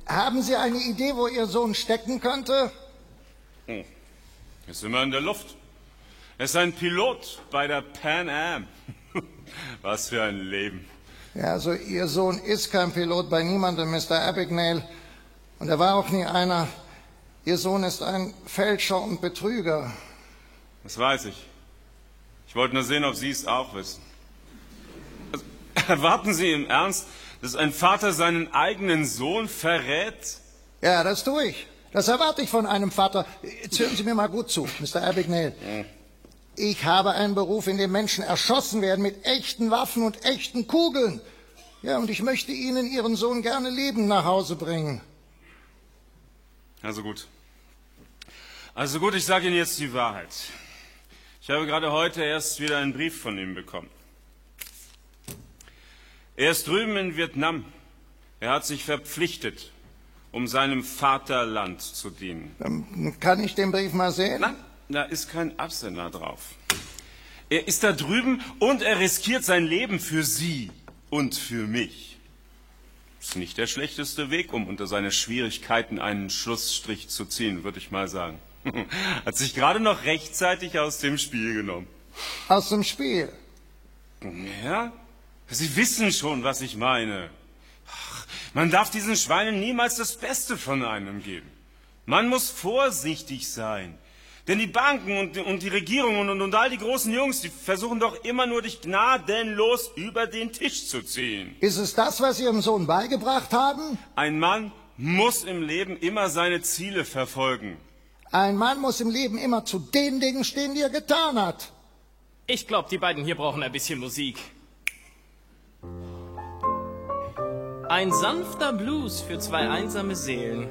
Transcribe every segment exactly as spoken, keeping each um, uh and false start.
Haben Sie eine Idee, wo Ihr Sohn stecken könnte? Hm. Ist immer in der Luft. Er ist ein Pilot bei der Pan Am. Was für ein Leben. Ja, also Ihr Sohn ist kein Pilot bei niemandem, Mister Abagnale. Und er war auch nie einer. Ihr Sohn ist ein Fälscher und Betrüger. Das weiß ich. Ich wollte nur sehen, ob Sie es auch wissen. Also, erwarten Sie im Ernst, dass ein Vater seinen eigenen Sohn verrät? Ja, das tue ich. Das erwarte ich von einem Vater. Jetzt hören Sie mir mal gut zu, Mister Abagnale. Hm. Ich habe einen Beruf, in dem Menschen erschossen werden mit echten Waffen und echten Kugeln. Ja, und ich möchte Ihnen Ihren Sohn gerne lebend nach Hause bringen. Also gut. Also gut, ich sage Ihnen jetzt die Wahrheit. Ich habe gerade heute erst wieder einen Brief von ihm bekommen. Er ist drüben in Vietnam. Er hat sich verpflichtet, um seinem Vaterland zu dienen. Dann kann ich den Brief mal sehen? Nein, da ist kein Absender drauf. Er ist da drüben und er riskiert sein Leben für Sie und für mich. Ist nicht der schlechteste Weg, um unter seine Schwierigkeiten einen Schlussstrich zu ziehen, würde ich mal sagen. Hat sich gerade noch rechtzeitig aus dem Spiel genommen. Aus dem Spiel? Ja, Sie wissen schon, was ich meine. Ach, man darf diesen Schweinen niemals das Beste von einem geben. Man muss vorsichtig sein. Denn die Banken und, und die Regierungen und, und all die großen Jungs, die versuchen doch immer nur, dich gnadenlos über den Tisch zu ziehen. Ist es das, was Sie Ihrem Sohn beigebracht haben? Ein Mann muss im Leben immer seine Ziele verfolgen. Ein Mann muss im Leben immer zu den Dingen stehen, die er getan hat. Ich glaube, die beiden hier brauchen ein bisschen Musik. Ein sanfter Blues für zwei einsame Seelen.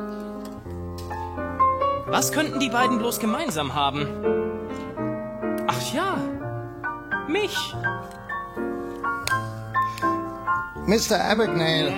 Was könnten die beiden bloß gemeinsam haben? Ach ja, mich. Mister Abagnale.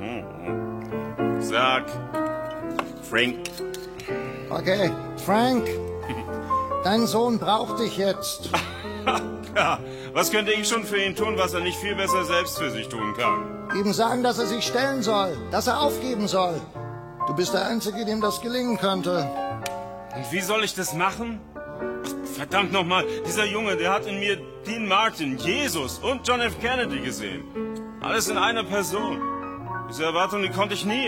Sag, Frank. Okay, Frank, dein Sohn braucht dich jetzt. Ja, was könnte ich schon für ihn tun, was er nicht viel besser selbst für sich tun kann? Ihm sagen, dass er sich stellen soll, dass er aufgeben soll. Du bist der Einzige, dem das gelingen könnte. Und wie soll ich das machen? Verdammt nochmal, dieser Junge, der hat in mir Dean Martin, Jesus und John F. Kennedy gesehen. Alles in einer Person. Diese Erwartung, die konnte ich nie